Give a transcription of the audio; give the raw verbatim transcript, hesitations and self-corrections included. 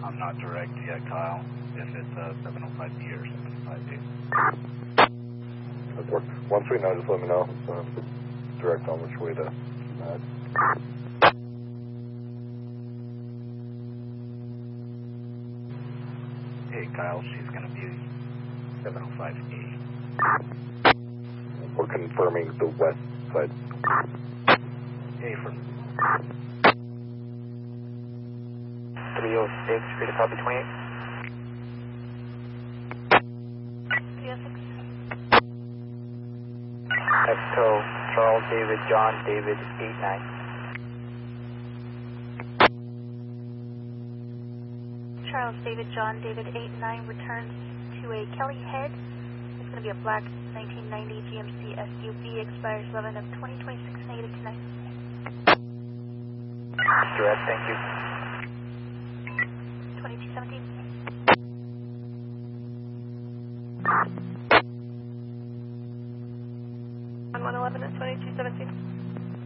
I'm not direct yet, Kyle, if it's uh, seven oh five B or seven oh five A. That works. Once we know, just let me know. So direct on which way to uh, Hey, Kyle, she's going to be seven oh five A. We're confirming the west side. Hey, from three oh six, free to copy twenty-eight. three oh six. Exco, Charles David, John David, eight nine. Charles David, John David, eight nine returns to a Kelly Head. It's going to be a black nineteen ninety G M C S U V, expires eleven of twenty twenty-six, negative tonight. Direct, thank you. twenty-two seventeen. one one eleven at twenty-two seventeen.